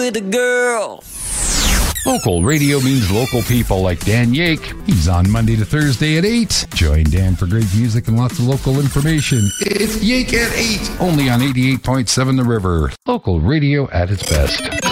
with a girl. Local radio means local people like Dan Yake. He's on Monday to Thursday at 8. Join Dan for great music and lots of local information. It's Yake at 8, only on 88.7 The River. Local radio at its best.